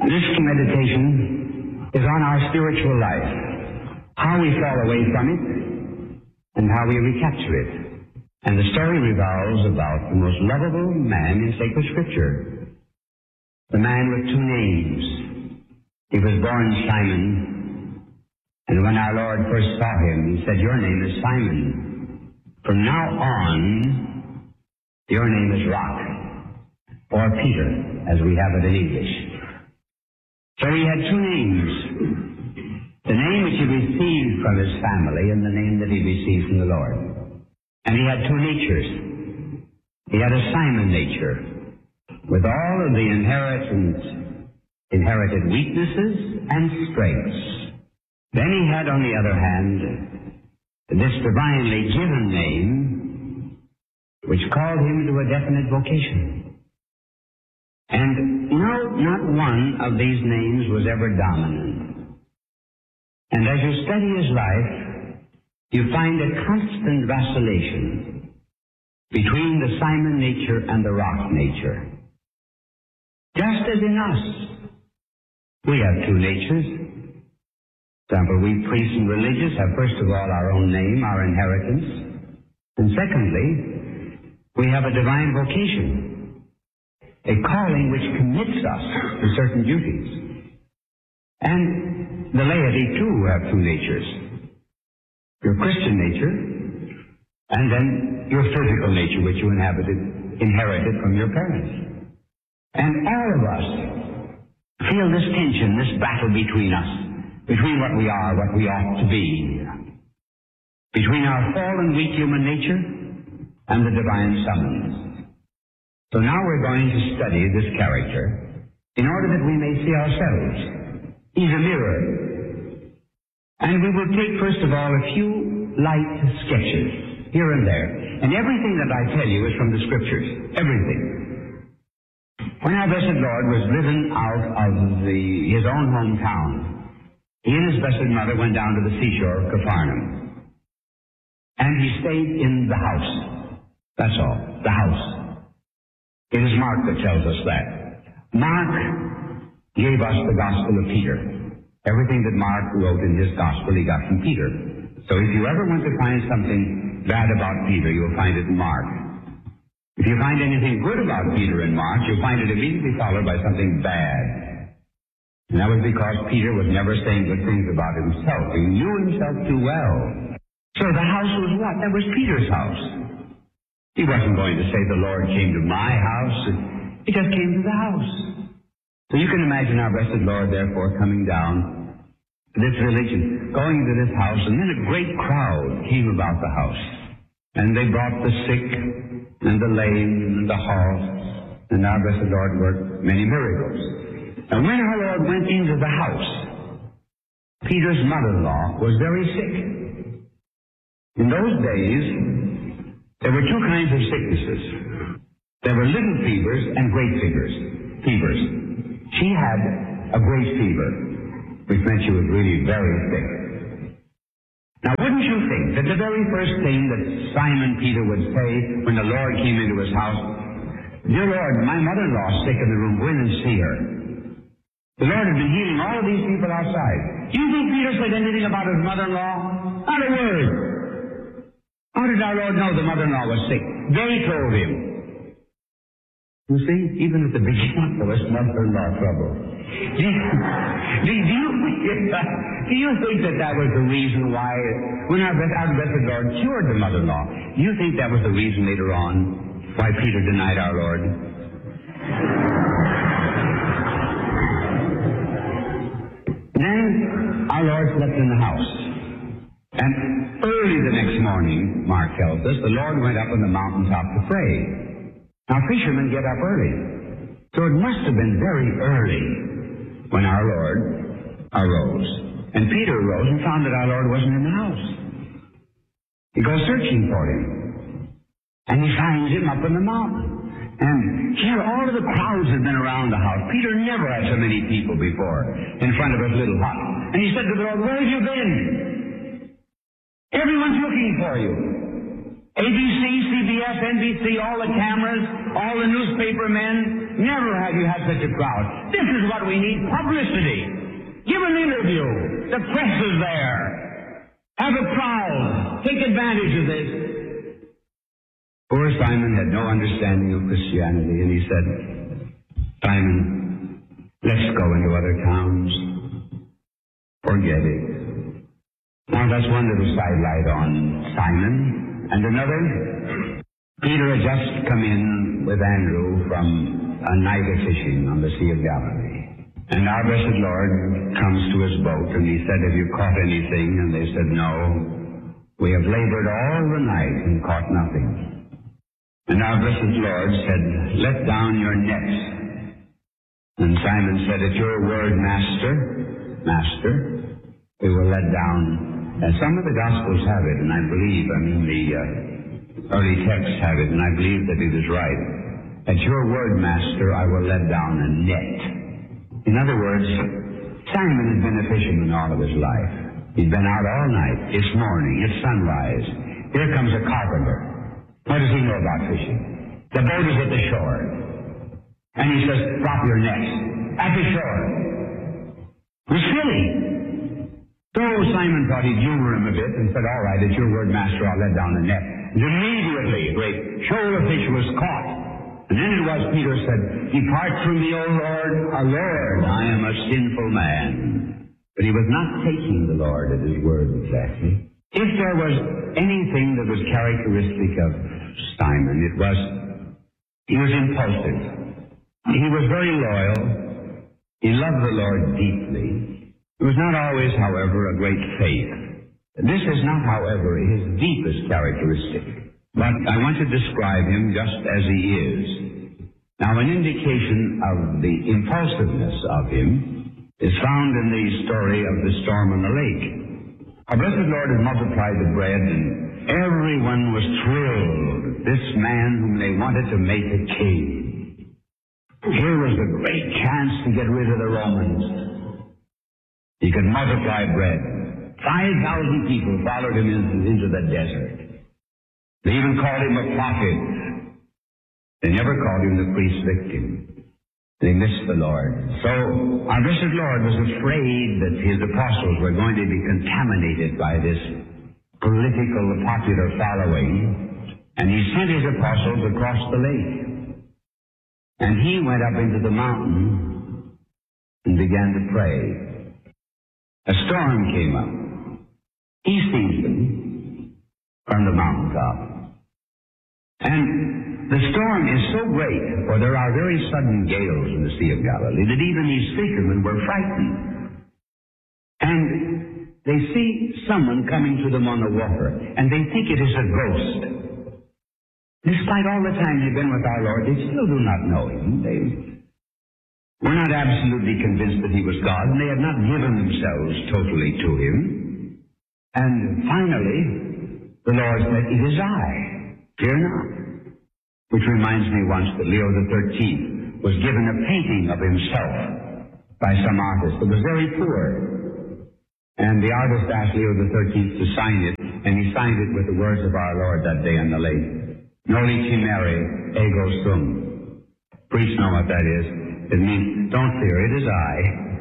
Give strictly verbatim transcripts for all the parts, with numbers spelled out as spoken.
This meditation is on our spiritual life, how we fall away from it, and how we recapture it. And the story revolves about the most lovable man in sacred Scripture, the man with two names. He was born Simon, and when our Lord first saw him, he said, "Your name is Simon. From now on, your name is Rock," or Peter, as we have it in English. So he had two names, the name which he received from his family and the name that he received from the Lord. And he had two natures. He had a Simon nature, with all of the inheritance, inherited weaknesses and strengths. Then he had, on the other hand, this divinely given name, which called him to a definite vocation. And no, not one of these names was ever dominant. And as you study his life, you find a constant vacillation between the Simon nature and the Rock nature. Just as in us, we have two natures. For example, we priests and religious have first of all our own name, our inheritance. And secondly, we have a divine vocation, a calling which commits us to certain duties. And the laity, too, have two natures. Your Christian nature, and then your physical nature, which you inhabited, inherited from your parents. And all of us feel this tension, this battle between us, between what we are, what we ought to be, between our fallen, weak human nature and the divine summons. So now we're going to study this character in order that we may see ourselves. He's a mirror. And we will take, first of all, a few light sketches here and there. And everything that I tell you is from the Scriptures. Everything. When our blessed Lord was driven out of the, his own hometown, he and his blessed mother went down to the seashore of Capharnaum. And he stayed in the house. That's all. The house. It is Mark that tells us that. Mark gave us the Gospel of Peter. Everything that Mark wrote in his Gospel he got from Peter. So if you ever want to find something bad about Peter, you'll find it in Mark. If you find anything good about Peter in Mark, you'll find it immediately followed by something bad. And that was because Peter was never saying good things about himself. He knew himself too well. So the house was what? That was Peter's house. He wasn't going to say, "The Lord came to my house." He just came to the house. So you can imagine our blessed Lord, therefore, coming down to this religion, going to this house, and then a great crowd came about the house. And they brought the sick, and the lame, and the halt, and our blessed Lord worked many miracles. And when our Lord went into the house, Peter's mother-in-law was very sick. In those days, there were two kinds of sicknesses. There were little fevers and great fevers. Fevers. She had a great fever, which meant she was really very sick. Now, wouldn't you think that the very first thing that Simon Peter would say when the Lord came into his house, "Dear Lord, my mother-in-law is sick in the room. Go in and see her." The Lord had been healing all of these people outside. Do you think Peter said anything about his mother-in-law? Not a word. How did our Lord know the mother-in-law was sick? They told him. You see, even at the beginning there was mother-in-law trouble. Do you, do, you, do you think that that was the reason why, when our, our blessed Lord cured the mother-in-law, do you think that was the reason later on why Peter denied our Lord? Then our Lord slept in the house. And early the next morning, Mark tells us, the Lord went up on the mountaintop to pray. Now, fishermen get up early. So it must have been very early when our Lord arose. And Peter arose and found that our Lord wasn't in the house. He goes searching for him. And he finds him up on the mountain. And here all of the crowds had been around the house. Peter never had so many people before in front of his little hut. And he said to the Lord, "Where have you been? Everyone's looking for you. A B C, C B S, N B C, all the cameras, all the newspaper men, never have you had such a crowd. This is what we need, publicity. Give an interview. The press is there. Have a crowd. Take advantage of this. Poor Simon had no understanding of Christianity, and he said, Simon, let's go into other towns. Forget it. Now that's one little sidelight on Simon. And another, Peter had just come in with Andrew from a night of fishing on the Sea of Galilee. And our blessed Lord comes to his boat, and he said, have you caught anything? And they said, no. We have labored all the night and caught nothing. And our blessed Lord said, let down your nets. And Simon said, at your word, Master, Master, we will let down. And some of the Gospels have it, and I believe, I mean the uh, early texts have it, and I believe that it is right. At your word, Master, I will let down a net. In other words, Simon had been a fisherman all of his life. He'd been out all night. It's morning. It's sunrise. Here comes a carpenter. What does he know about fishing? The boat is at the shore. And he says, drop your nets at the shore. It was silly. So Simon thought he'd humor him a bit and said, all right, at your word, Master, I'll let down the net. And immediately a great shoal of fish was caught. And then it was Peter said, depart from me, O Lord, our Lord, I am a sinful man. But he was not taking the Lord at his word exactly. If there was anything that was characteristic of Simon, it was he was impulsive. He was very loyal. He loved the Lord deeply. It was not always, however, a great faith. This is not, however, his deepest characteristic. But I want to describe him just as he is. Now, an indication of the impulsiveness of him is found in the story of the storm on the lake. Our blessed Lord had multiplied the bread, and everyone was thrilled. This man whom they wanted to make a king. Here was a great chance to get rid of the Romans. He could multiply bread. Five thousand people followed him into, into the desert. They even called him a prophet. They never called him the priest's victim. They missed the Lord. So our blessed Lord was afraid that his apostles were going to be contaminated by this political popular following. And he sent his apostles across the lake. And he went up into the mountain and began to pray. A storm came up. He sees them from the mountaintop. And the storm is so great, for there are very sudden gales in the Sea of Galilee, that even these fishermen were frightened. And they see someone coming to them on the water, and they think it is a ghost. Despite all the time they've been with our Lord, they still do not know him. They were not absolutely convinced that he was God, and they had not given themselves totally to him. And finally, the Lord said, it is I, fear not. Which reminds me once that Leo the thirteenth was given a painting of himself by some artist that was very poor. And the artist asked Leo the thirteenth to sign it, and he signed it with the words of our Lord that day on the lake. Noli timere, ego sum. Priests know what that is. It means, don't fear, it is I.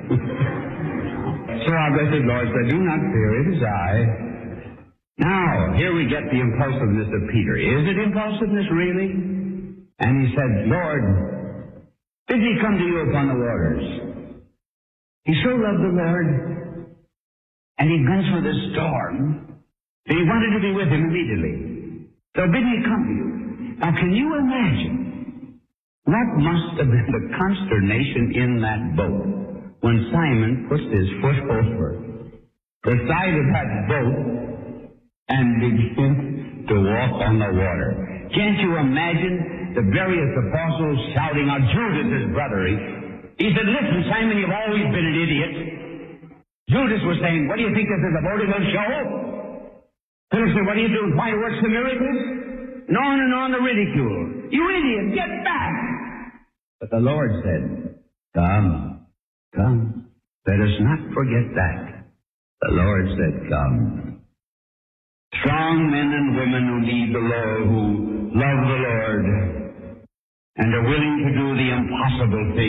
So our blessed Lord said, do not fear, it is I. Now, here we get the impulsiveness of Peter. Is it impulsiveness, really? And he said, Lord, did he come to you upon the waters? He so loved the Lord, and he goes for the storm, and he wanted to be with him immediately. So bid me come to you. Now, can you imagine what must have been the consternation in that boat when Simon pushed his foot over the side of that boat and began to walk on the water? Can't you imagine the various apostles shouting out, Judas, his brother? He, he said, listen, Simon, you've always been an idiot. Judas was saying, what do you think this is, a vaudeville show? Philip said, what are you doing, trying to work some miracles? And on and on the ridicule. You idiot, get back! But the Lord said, come, come. Let us not forget that. The Lord said, come. Strong men and women who need the Lord, who love the Lord, and are willing to do the impossible thing.